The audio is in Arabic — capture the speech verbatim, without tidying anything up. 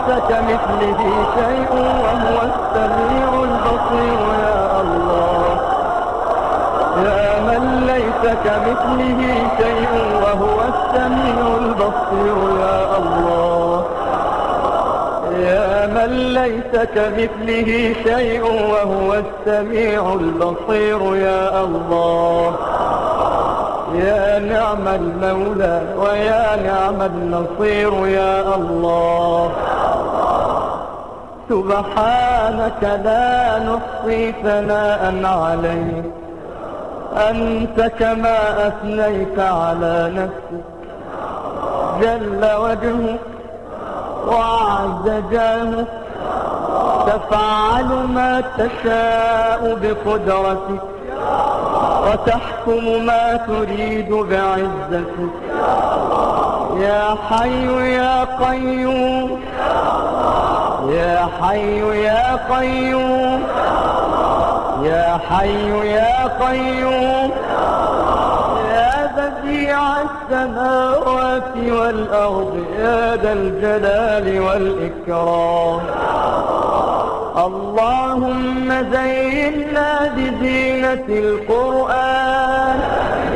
كمثله شيء وهو السميع البصير يا الله. يا من ليس كمثله شيء وهو السميع البصير يا الله. يا من ليس كمثله شيء وهو السميع البصير يا الله. يا نعم المولى ويا نعم النصير يا الله. سبحانك لا نحصي ثناء عليك، أنت كما أثنيت على نفسك. جل وجهك وعز جاهك، تفعل ما تشاء بقدرتك وتحكم ما تريد بعزتك. يا حي يا قيوم، يا حي يا قيوم، يا حي يا قيوم، يا بديع السماوات والأرض، يا ذا الجلال والإكرام. اللهم زينا بزينة القرآن